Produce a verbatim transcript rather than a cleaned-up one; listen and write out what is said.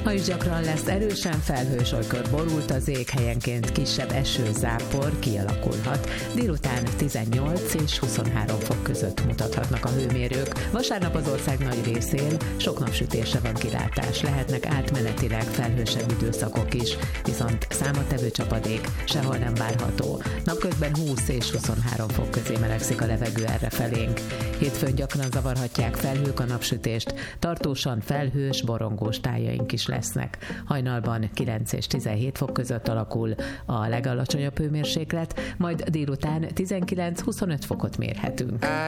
Ma is gyakran lesz erősen felhős, olykor borult az ég, helyenként kisebb esőzápor kialakulhat. Délután tizennyolc és huszonhárom fok között mutathatnak a hőmérők. Vasárnap az ország nagy részén sok napsütésre van kilátás. Lehetnek átmenetileg felhősebb időszakok is, viszont számottevő csapadék sehol nem várható. Napközben húsz és huszonhárom fok közé melegszik a levegő errefelénk. Hétfőn gyakran zavarhatják felhők a napsütést, tartósan felhős, borongós tájaink is lesznek. Hajnalban kilenc és tizenhét fok között alakul a legalacsonyabb hőmérséklet, majd délután tizenkilenc-huszonöt fokot mérhetünk.